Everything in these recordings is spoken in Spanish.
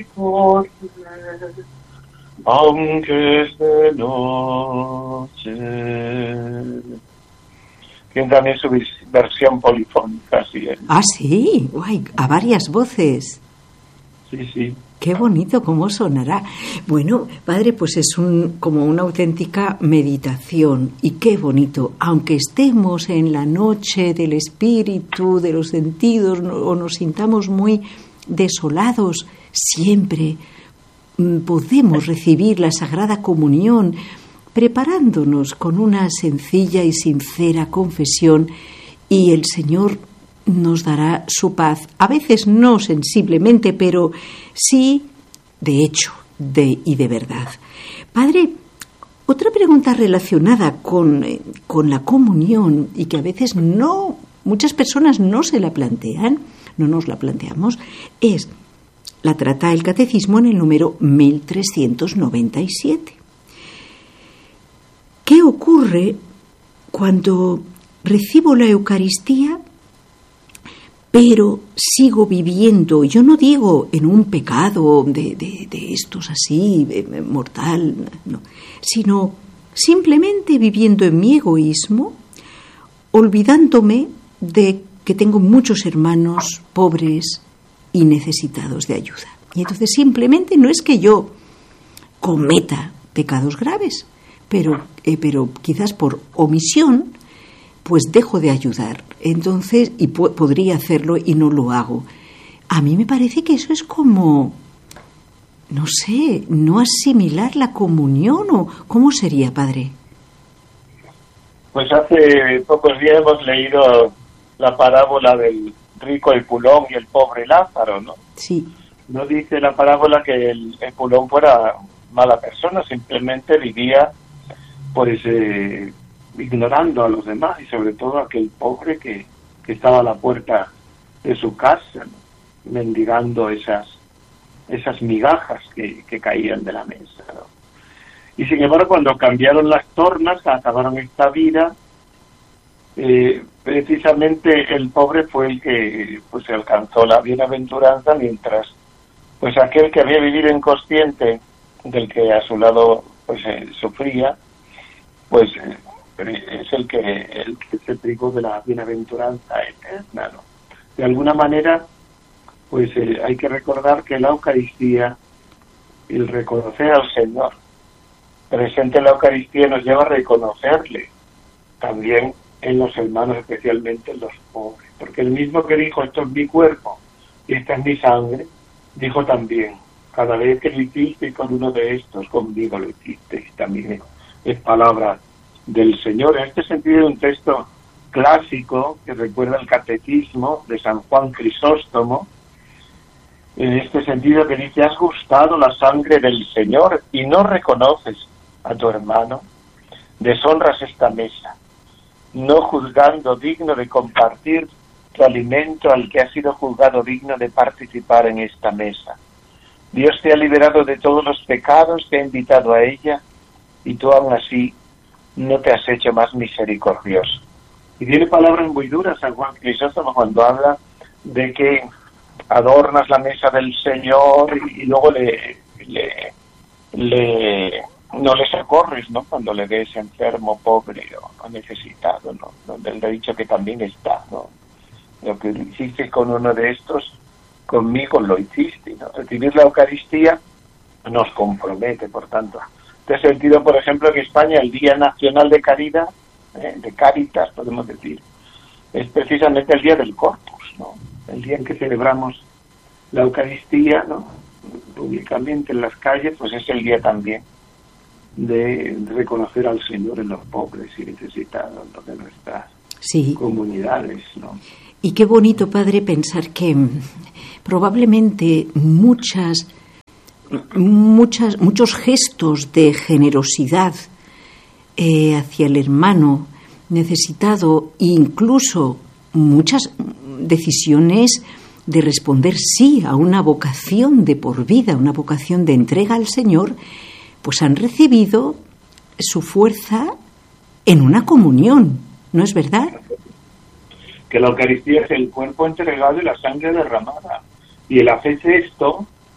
aunque es de noche. Tiene también su versión polifónica, sí. Ah, sí, guay, a varias voces. Sí, sí. Qué bonito, cómo sonará. Bueno, padre, pues es como una auténtica meditación. Y qué bonito, aunque estemos en la noche del espíritu, de los sentidos, o nos sintamos muy desolados, siempre podemos recibir la Sagrada Comunión, preparándonos con una sencilla y sincera confesión, y el Señor nos dará su paz, a veces no sensiblemente, pero sí de hecho y de verdad. Padre, otra pregunta relacionada con la comunión, y que a veces muchas personas no se la plantean, no nos la planteamos, la trata el Catecismo en el número 1397. ¿Qué ocurre cuando recibo la Eucaristía, pero sigo viviendo, yo no digo en un pecado de estos así, mortal, no, sino simplemente viviendo en mi egoísmo, olvidándome de que tengo muchos hermanos pobres y necesitados de ayuda? Y entonces simplemente no es que yo cometa pecados graves, pero quizás por omisión pues dejo de ayudar. Entonces, y podría hacerlo y no lo hago. A mí me parece que eso es como, no sé, no asimilar la comunión, o ¿cómo sería, padre? Pues hace pocos días hemos leído la parábola del rico Epulón y el pobre Lázaro, ¿no? Sí. No dice la parábola que el Epulón fuera mala persona, simplemente vivía pues ignorando a los demás, y sobre todo a aquel pobre que estaba a la puerta de su casa, ¿no?, mendigando esas migajas que caían de la mesa, ¿no? Y sin embargo, cuando cambiaron las tornas, acabaron esta vida, precisamente el pobre fue el que pues alcanzó la bienaventuranza, mientras pues aquel que había vivido inconsciente del que a su lado pues sufría, pues es el que se privó de la bienaventuranza eterna, ¿no? De alguna manera, pues hay que recordar que la Eucaristía, el reconocer al Señor presente en la Eucaristía, nos lleva a reconocerle también en los hermanos, especialmente en los pobres, porque el mismo que dijo esto es mi cuerpo y esta es mi sangre, dijo también, cada vez que lo hicisteis con uno de estos, conmigo lo hicisteis. También es palabra del Señor. En este sentido, un texto clásico que recuerda el Catecismo de San Juan Crisóstomo, en este sentido, que dice: has gustado la sangre del Señor y no reconoces a tu hermano, deshonras esta mesa, no juzgando digno de compartir tu alimento al que ha sido juzgado digno de participar en esta mesa. Dios te ha liberado de todos los pecados, te ha invitado a ella, y tú aún así no te has hecho más misericordioso. Y tiene palabras muy duras San Juan Crisóstomo cuando habla de que adornas la mesa del Señor y luego no le socorres, ¿no?, cuando le ves enfermo, pobre o necesitado, ¿no? Donde él ha dicho que también está, ¿no? Lo que hiciste con uno de estos, conmigo lo hiciste, ¿no? Recibir la Eucaristía nos compromete, por tanto. En este sentido, por ejemplo, en España el Día Nacional de Caridad, de Cáritas, podemos decir, es precisamente el Día del Corpus, ¿no? El día en que celebramos la Eucaristía, ¿no?, públicamente en las calles, pues es el día también de reconocer al Señor en los pobres y necesitados de nuestras comunidades, ¿no? Y qué bonito, padre, pensar que probablemente muchos gestos de generosidad hacia el hermano necesitado, e incluso muchas decisiones de responder sí a una vocación de por vida, una vocación de entrega al Señor, pues han recibido su fuerza en una comunión, ¿no es verdad? Que la Eucaristía es el cuerpo entregado y la sangre derramada. Y el hacer esto,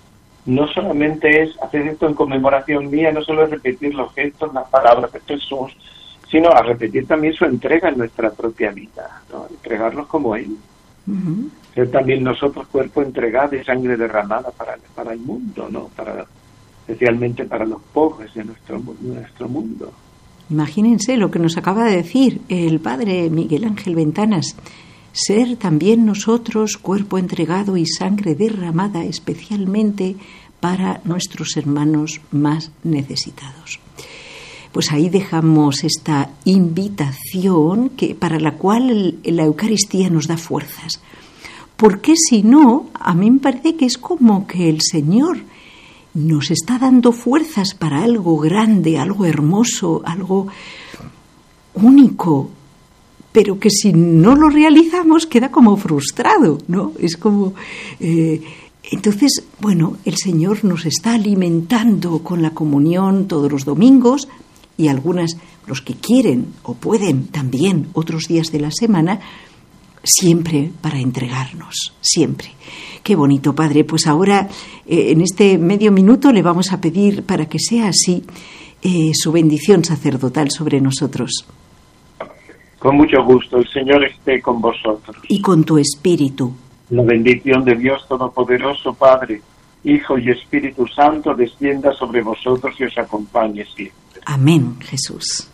no solamente es hacer esto en conmemoración mía, no solo es repetir los gestos, las palabras de Jesús, sino a repetir también su entrega en nuestra propia vida, ¿no? Entregarlos como Él. Ujú. Ser también nosotros cuerpo entregado y sangre derramada para el mundo, ¿no? Especialmente para los pobres de nuestro mundo. Imagínense lo que nos acaba de decir el padre Miguel Ángel Ventanas. Ser también nosotros cuerpo entregado y sangre derramada especialmente para nuestros hermanos más necesitados. Pues ahí dejamos esta invitación para la cual la Eucaristía nos da fuerzas. Porque si no, a mí me parece que es como que el Señor nos está dando fuerzas para algo grande, algo hermoso, algo único, pero que si no lo realizamos queda como frustrado, ¿no? Es como... entonces, bueno, el Señor nos está alimentando con la comunión todos los domingos y algunas, los que quieren o pueden también otros días de la semana, siempre para entregarnos, siempre. Qué bonito, Padre. Pues ahora, en este medio minuto, le vamos a pedir, para que sea así, su bendición sacerdotal sobre nosotros. Con mucho gusto, el Señor esté con vosotros. Y con tu espíritu. La bendición de Dios Todopoderoso, Padre, Hijo y Espíritu Santo, descienda sobre vosotros y os acompañe siempre. Amén, Jesús.